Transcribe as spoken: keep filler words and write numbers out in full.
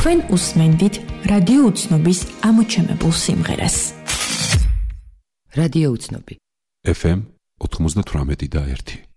თქვენ უსმენდით რადიო უცნობის ამოჩემებულ სიმღერას. რადიო უცნობი ეფ ემ ოთხმოცდათვრამეტი და ერთი